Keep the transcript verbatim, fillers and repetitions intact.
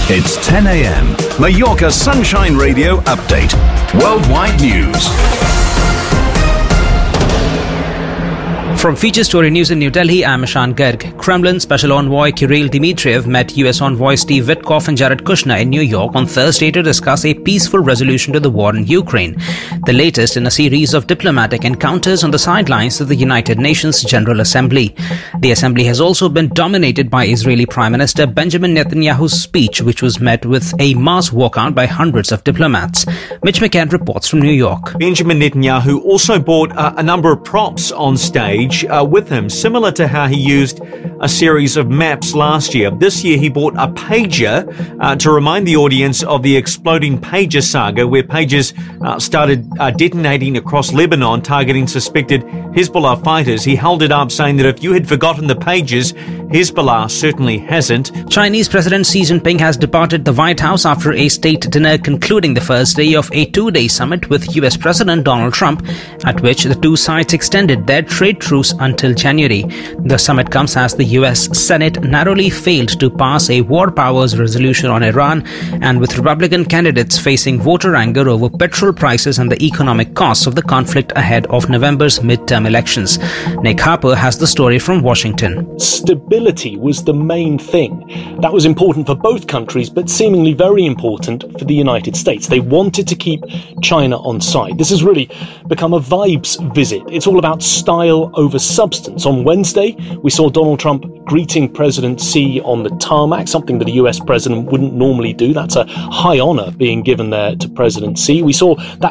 It's ten a.m. Mallorca Sunshine Radio Update. Worldwide News. From Feature Story News in New Delhi, I'm Ishan Garg. Kremlin Special Envoy Kirill Dmitriev met U S Envoy Steve Witkoff and Jared Kushner in New York on Thursday to discuss a peaceful resolution to the war in Ukraine, the latest in a series of diplomatic encounters on the sidelines of the United Nations General Assembly. The assembly has also been dominated by Israeli Prime Minister Benjamin Netanyahu's speech, which was met with a mass walkout by hundreds of diplomats. Mitch McCann reports from New York. Benjamin Netanyahu also brought uh, a number of props on stage Uh, with him, similar to how he used a series of maps last year. This year he bought a pager uh, to remind the audience of the exploding pager saga, where pagers uh, started uh, detonating across Lebanon, targeting suspected Hezbollah fighters. He held it up, saying that if you had forgotten the pagers, Hezbollah certainly hasn't. Chinese President Xi Jinping has departed the White House after a state dinner concluding the first day of a two-day summit with U S President Donald Trump, at which the two sides extended their trade truce until January. The summit comes as the U S Senate narrowly failed to pass a war powers resolution on Iran, and with Republican candidates facing voter anger over petrol prices and the economic costs of the conflict ahead of November's midterm elections. Nick Harper has the story from Washington. Stability was the main thing. That was important for both countries, but seemingly very important for the United States. They wanted to keep China on side. This has really become a vibes visit. It's all about style over substance. On Wednesday, we saw Donald Trump greeting President Xi on the tarmac, something that a U S president wouldn't normally do. That's a high honour being given there to President Xi. We saw that